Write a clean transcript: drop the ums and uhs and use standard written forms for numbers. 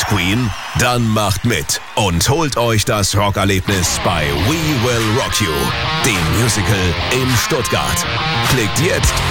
Liebt Queen? Dann macht mit und holt euch das Rockerlebnis bei We Will Rock You, dem Musical in Stuttgart. Klickt jetzt